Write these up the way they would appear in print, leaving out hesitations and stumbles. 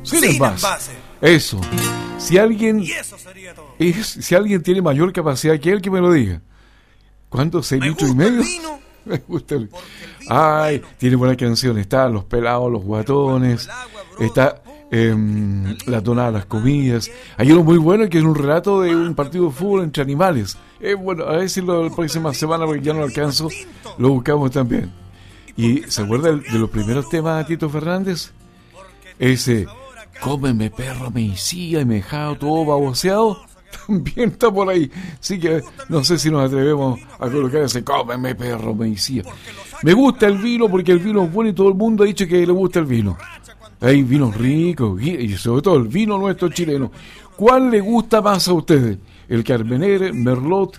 sin envase. Eso. Si alguien tiene mayor capacidad que él, que me lo diga. ¿Cuánto? ¿6 litros y medio? Me gusta el... Ay, tiene buenas canciones. Está Los Pelados, Los Guatones. Está La Tonada de las Comidas. Hay uno muy bueno que es un relato de un partido de fútbol entre animales. Bueno, a ver si la próxima semana, porque ya no lo alcanzo, lo buscamos también. ¿Y se acuerda de los primeros temas de Tito Fernández? Ese, cómeme perro, me hicía y me dejaba todo baboseado. También está por ahí. Así que no sé si nos atrevemos a colocar ese, cómeme perro, me hicía. Me gusta el vino porque el vino es bueno y todo el mundo ha dicho que le gusta el vino. Hay vinos ricos y sobre todo el vino nuestro chileno. ¿Cuál le gusta más a ustedes? El Carmener, Merlot,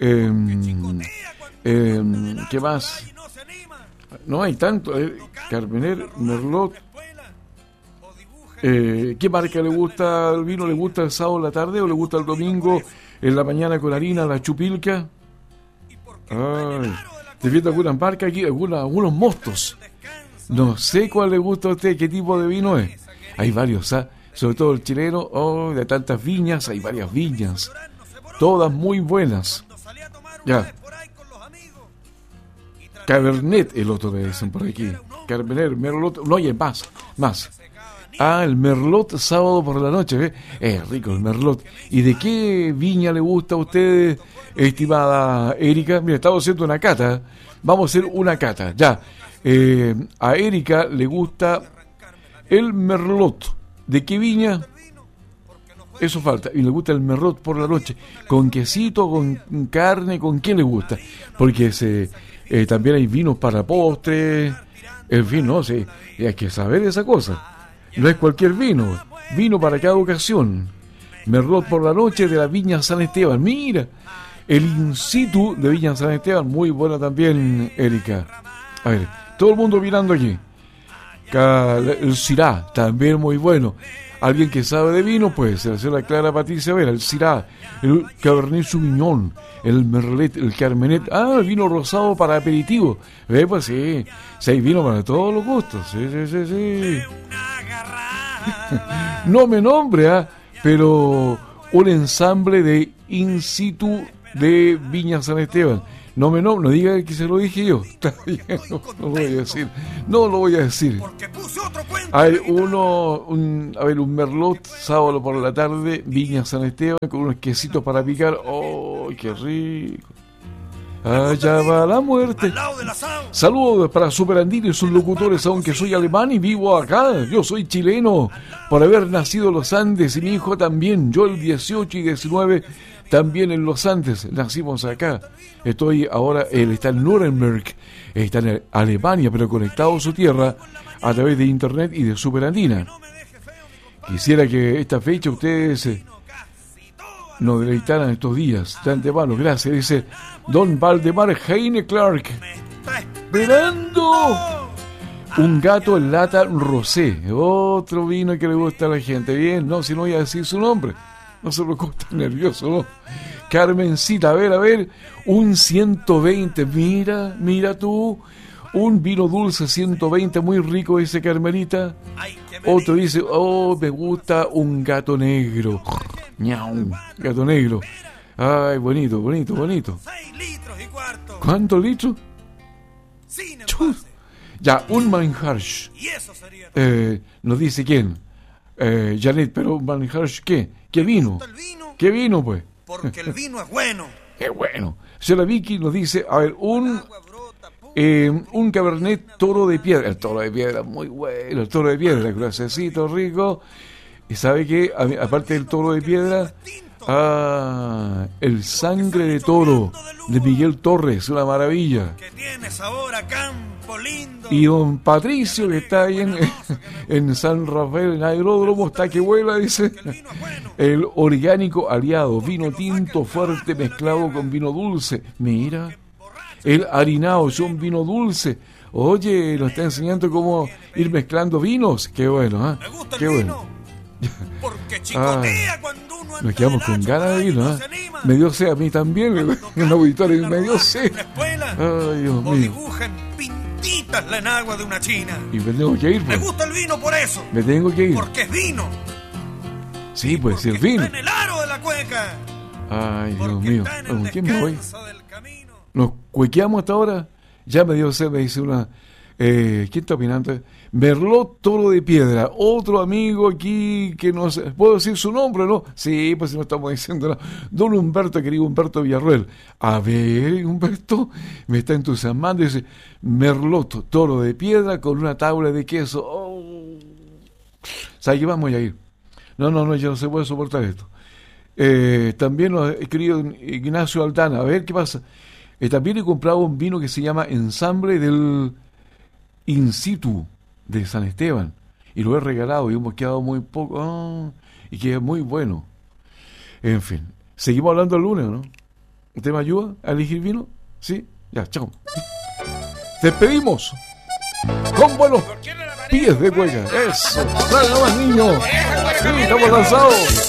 ¿qué más? No hay tanto. Carmener, Merlot. ¿Qué marca le gusta el vino? ¿Le gusta el sábado en la tarde o le gusta el domingo en la mañana con harina, la chupilca? Ay, ¿te fíjate alguna marca aquí? Algunos mostos. No sé cuál le gusta a usted, qué tipo de vino es. Hay varios, ¿ah? Sobre todo el chileno, de tantas viñas, hay varias viñas. Todas muy buenas. Ya. Cabernet, el otro le dicen por aquí. Carmener, Merlot, no hay más. El Merlot sábado por la noche, ¿ves? Es rico el Merlot. ¿Y de qué viña le gusta a usted, estimada Erika? Mira, estamos haciendo una cata. Vamos a hacer una cata, ya. A Erika le gusta el Merlot. ¿De qué viña? Eso falta. Y le gusta el Merlot por la noche. ¿Con quesito, con carne, con qué le gusta? Porque también hay vinos para postre. En fin, no sé. Hay que saber esa cosa. No es cualquier vino. Vino para cada ocasión. Merlot por la noche de la Viña San Esteban. Mira. El In Situ de Viña San Esteban. Muy buena también, Erika. A ver, todo el mundo mirando aquí. El Syrah, también muy bueno. Alguien que sabe de vino, pues se hace la Clara Patricia Vera. El Syrah, el Cabernet Sauvignon, el Merlet, el Carmenet. El vino rosado para aperitivo. Pues sí, hay vino para todos los gustos. Sí. No me nombre, pero un ensamble de In Situ de Viña San Esteban. No diga que se lo dije yo. Está bien, no lo voy a decir. No lo voy a decir. Hay un Merlot sábado por la tarde, Viña San Esteban, con unos quesitos para picar. ¡Oh, qué rico! Allá va la muerte. Saludos para Super Andino y sus locutores, aunque soy alemán y vivo acá. Yo soy chileno por haber nacido en los Andes y mi hijo también. Yo el 18 y 19 también en los Andes. Nacimos acá. Él está en Nuremberg, está en Alemania, pero conectado a su tierra a través de internet y de Super Andina. Quisiera que esta fecha ustedes nos deleitaran estos días de antemano. Gracias, dice Don Valdemar Heine Clark. Esperando un gato en lata rosé. Otro vino que le gusta a la gente. Bien, no, si no voy a decir su nombre. No se lo gusta nervioso, ¿no? Carmencita, a ver, un 120. Mira tú. Un vino dulce 120, muy rico ese, Carmelita. Otro dice, me gusta un gato negro. Ñau, gato negro. Ay, bonito. 6 litros y cuarto. ¿Cuántos litros? Ya, un Manharsh. Y eso sería. Nos dice quién. Janet, pero Manharsh, ¿qué? ¿Qué vino? ¿Qué vino, pues? Porque el vino es bueno. Es bueno. Señora Vicky nos dice, un Cabernet Toro de Piedra. El Toro de Piedra, muy bueno. El Toro de Piedra, grasecito, rico. Y sabe que, aparte del Toro de Piedra, el Sangre de Toro de Miguel Torres, una maravilla. Que tiene sabor a campo lindo. Y don Patricio, que está ahí en San Rafael, en Aeródromo, está que vuela, dice. El Orgánico Aliado, vino tinto fuerte mezclado con vino dulce. Mira. El Harinao, es un vino dulce. Oye, nos está enseñando cómo ir mezclando vinos. Qué bueno, Me gusta el qué vino. bueno. Porque chicotea cuando uno nos quedamos con ganas de vino, Me dio sed a mí también, en el auditorio me dio sed. Ay, Dios mío. Dibujan pintito tintas la enagua de una china. Y me tengo que ir, Me pues. gusta el vino por eso. Me tengo que ir. Porque es vino. Sí, pues, si el Porque vino. está en el aro de la cueca. Ay, Dios Porque mío. está en el ¿Con quién me voy? descanso del camino. Nos cuequeamos hasta ahora. Ya me dio sed, me dice una. ¿Quién está opinando? Merlot Toro de Piedra. Otro amigo aquí que no sé. ¿Puedo decir su nombre, no? Sí, pues si no estamos diciendo nada. Don Humberto, querido Humberto Villarruel. A ver, Humberto, me está entusiasmando. Dice: Merlot Toro de Piedra con una tabla de queso. Oh. ¿Sabes qué vamos a ir? No, ya no se puede soportar esto. También nos ha escrito Ignacio Aldana. A ver qué pasa. También he comprado un vino que se llama Ensamble del In Situ de San Esteban. Y lo he regalado y hemos quedado muy poco. Y que es muy bueno. En fin. Seguimos hablando el lunes, ¿no? ¿Usted me ayuda a elegir vino? ¿Sí? Ya, chao. Despedimos con buenos pies de cueca. Eso. Dale nomás, niño. Sí, estamos lanzados.